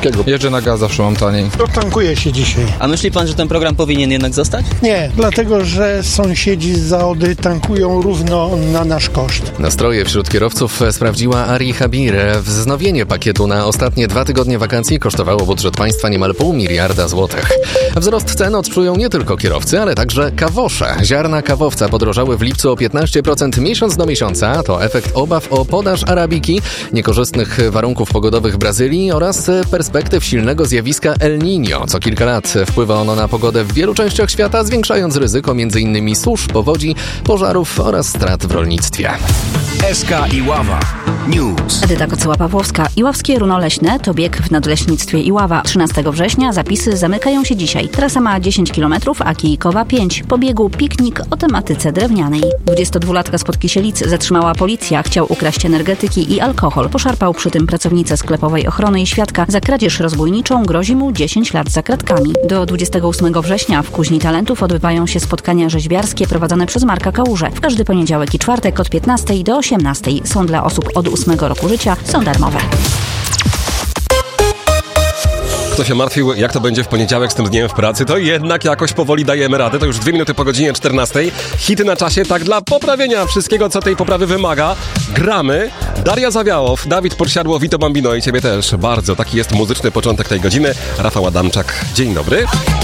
wszystkiego. Jeżdżę na gaz, zawsze mam taniej. Dotankuje się dzisiaj. A myśli pan, że ten program powinien jednak zostać? Nie, dlatego że sąsiedzi z Zaody tankują równo na nasz koszt. Nastroje wśród kierowców sprawdziła Ari Habir. Wznowienie pakietu na ostatnie 2 tygodnie wakacji kosztowało budżet państwa niemal 0,5 miliarda złotych. Wzrost cen odczują nie tylko kierowcy, ale także kawosze. Ziarna kawowca podrożały w lipcu o 15% miesiąc do miesiąca. To efekt obaw o podaż arabiki, niekorzystnych warunków pogodowych w Brazylii oraz perspektyw silnego zjawiska El Niño. Co kilka lat wpływa ono na pogodę w wielu częściach świata, zwiększając ryzyko m.in. susz, powodzi, pożarów oraz strat w rolnictwie. SK Iława News. Edyta Kocyła-Pawłowska. Iławskie Runo Leśne to bieg w Nadleśnictwie Iława. 13 września zapisy zamykają się dzisiaj. Trasa ma 10 km, a kijkowa 5. Po biegu piknik o tematyce drewnianej. 22-latka spod Kisielic zatrzymała policja. Chciał ukraść energetyki i alkohol. Poszarpał przy tym pracownicę sklepowej ochrony i świadka. Za kradzież rozbójniczą grozi mu 10 lat za kratkami. Do 28 września w Kuźni Talentów odbywają się spotkania rzeźbiarskie prowadzone przez Marka Kałużę. W każdy poniedziałek i czwartek od 15 do 18 są dla osób od 8 roku życia, są darmowe. Kto się martwił, jak to będzie w poniedziałek z tym dniem w pracy, to jednak jakoś powoli dajemy radę. To już 2 minuty po godzinie 14. Hity na czasie, tak dla poprawienia wszystkiego, co tej poprawy wymaga. Gramy. Daria Zawiałow, Dawid Podsiadło, Vito Bambino i ciebie też bardzo. Taki jest muzyczny początek tej godziny. Rafał Adamczak, dzień dobry.